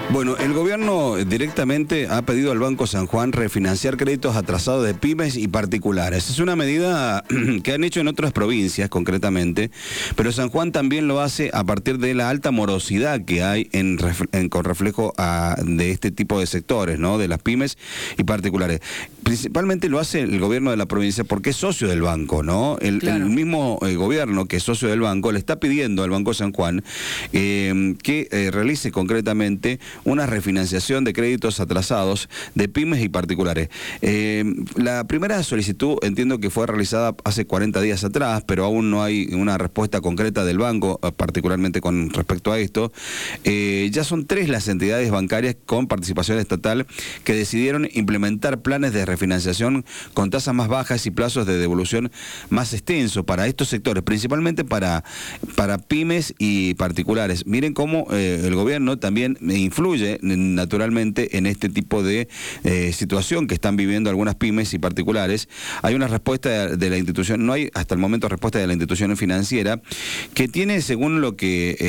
Bueno, el gobierno directamente ha pedido al Banco San Juan refinanciar créditos atrasados de pymes y particulares. Es una medida que han hecho en otras provincias concretamente, pero San Juan también lo hace a partir de la alta morosidad que hay con reflejo de este tipo de sectores, ¿no? De las pymes y particulares. Principalmente lo hace el gobierno de la provincia porque es socio del banco, ¿no? Claro. El mismo gobierno que es socio del banco le está pidiendo al Banco San Juan que realice concretamente una refinanciación de créditos atrasados de pymes y particulares. La primera solicitud entiendo que fue realizada hace 40 días atrás, pero aún no hay una respuesta concreta del banco, particularmente con respecto a esto. Ya son 3 las entidades bancarias con participación estatal que decidieron implementar planes de refinanciación con tasas más bajas y plazos de devolución más extensos para estos sectores, principalmente para pymes y particulares. Miren cómo el gobierno también influye naturalmente en este tipo de situación que están viviendo algunas pymes y particulares. Hay una respuesta de la institución, no hay hasta el momento respuesta de la institución financiera que tiene, según lo que